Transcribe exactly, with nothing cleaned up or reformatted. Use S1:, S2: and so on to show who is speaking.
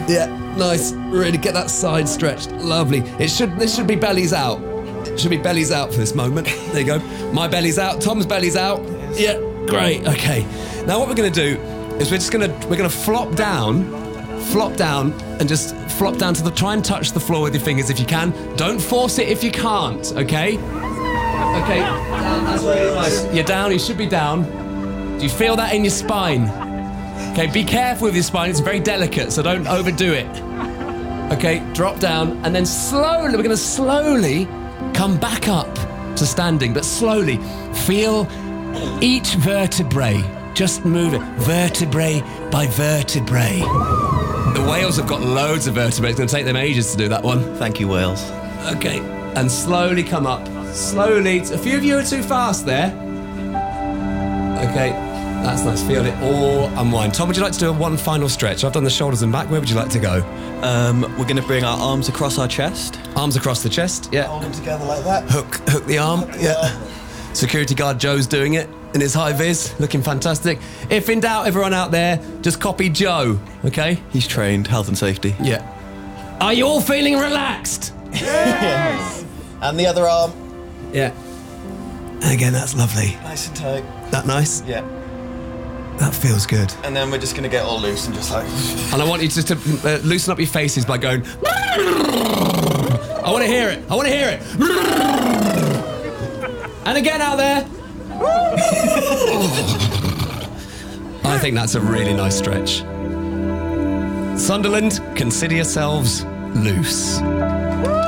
S1: Yeah, nice. Really get that side stretched. Lovely. It should. This should be bellies out. It should be bellies out for this moment. There you go. My belly's out. Tom's belly's out. Yeah, great. Okay. Now what we're going to do is we're just going to we're going to flop down, flop down, and just flop down to the. Try and touch the floor with your fingers if you can. Don't force it if you can't. Okay. Okay. That's really nice. You're down. You should be down. Do you feel that in your spine? Okay, be careful with your spine, it's very delicate, so don't overdo it. Okay, drop down, and then slowly, we're gonna slowly come back up to standing, but slowly feel each vertebrae, just move it, vertebrae by vertebrae. The whales have got loads of vertebrae, it's gonna take them ages to do that one.
S2: Thank you, whales.
S1: Okay, and slowly come up, slowly. A few of you are too fast there. Okay. That's nice, feel it all unwind. Tom, would you like to do a one final stretch? I've done the shoulders and back, where would you like to go?
S2: Um, we're going to bring our arms across our chest.
S1: Arms across the chest, yeah.
S3: Hold them together like that.
S1: Hook hook the arm, yeah. Security guard Joe's doing it in his high vis, looking fantastic. If in doubt, everyone out there, just copy Joe, okay?
S2: He's trained, health and safety.
S1: Yeah. Are you all feeling relaxed?
S3: Yes. And the other arm.
S1: Yeah. And again, that's lovely.
S3: Nice and tight.
S1: That nice?
S3: Yeah.
S1: That feels good.
S3: And then we're just going to get all loose and just like...
S1: And I want you just to uh, loosen up your faces by going... I want to hear it. I want to hear it. And again out there. I think that's a really nice stretch. Sunderland, consider yourselves loose.